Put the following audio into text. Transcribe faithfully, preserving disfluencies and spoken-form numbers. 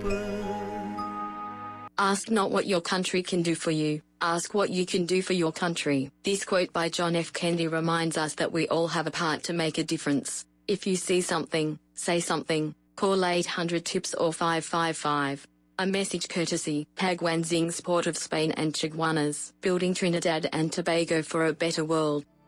Ask not what your country can do for you, ask what you can do for your country. This quote by John F. Kennedy reminds us that we all have a part to make a difference. If you see something, say something. Call eight hundred TIPS or five five five. A message courtesy, Paguanzing's Port of Spain and Chaguanas, building Trinidad and Tobago for a better world.